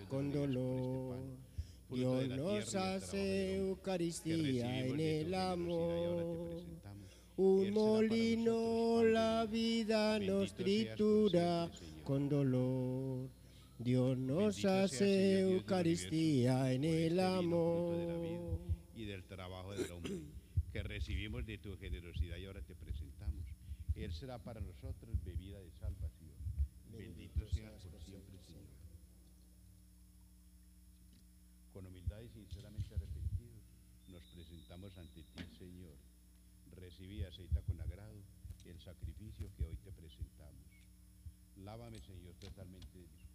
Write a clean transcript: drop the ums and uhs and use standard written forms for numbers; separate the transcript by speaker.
Speaker 1: con dolor. Dios nos hace Eucaristía en el amor. Un molino la vida nos tritura con dolor. Dios nos hace Eucaristía en el amor.
Speaker 2: Y del trabajo del hombre que recibimos de tu generosidad y ahora te presentamos. Él será para nosotros bebida de salvación. Bendito seas por siempre, Señor. Con humildad y sinceramente arrepentidos, nos presentamos ante ti, Señor. Recibí y aceita con agrado el sacrificio que hoy te presentamos. Lávame, Señor, totalmente de mis